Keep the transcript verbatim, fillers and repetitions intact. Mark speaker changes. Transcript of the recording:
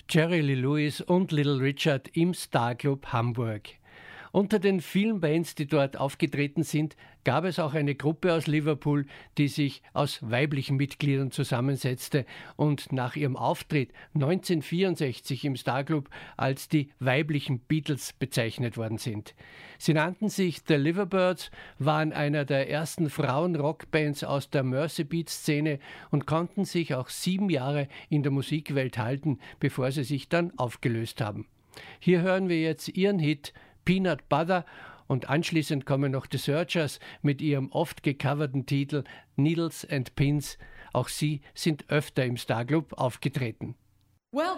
Speaker 1: Jerry Lee Lewis und Little Richard im Starclub Hamburg. Unter den vielen Bands, die dort aufgetreten sind, gab es auch eine Gruppe aus Liverpool, die sich aus weiblichen Mitgliedern zusammensetzte und nach ihrem Auftritt neunzehnhundertvierundsechzig im Starclub als die weiblichen Beatles bezeichnet worden sind. Sie nannten sich The Liverbirds, waren einer der ersten Frauen-Rockbands aus der Mersey-Beat-Szene und konnten sich auch sieben Jahre in der Musikwelt halten, bevor sie sich dann aufgelöst haben. Hier hören wir jetzt ihren Hit Peanut Butter und anschließend kommen noch The Searchers mit ihrem oft gecoverten Titel Needles and Pins. Auch sie sind öfter im Starclub aufgetreten.
Speaker 2: Well,